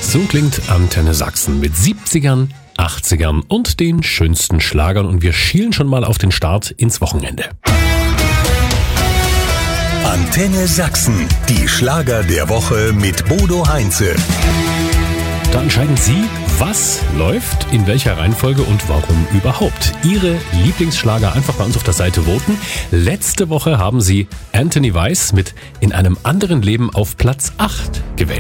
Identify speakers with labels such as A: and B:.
A: So klingt Antenne Sachsen mit 70ern, 80ern und den schönsten Schlagern und wir schielen schon mal auf den Start ins Wochenende.
B: Antenne Sachsen, die Schlager der Woche mit Bodo Heinze.
A: Da entscheiden Sie, was läuft, in welcher Reihenfolge und warum überhaupt. Ihre Lieblingsschlager einfach bei uns auf der Seite voten. Letzte Woche haben Sie Anthony Weiss mit In einem anderen Leben auf Platz 8 gewählt.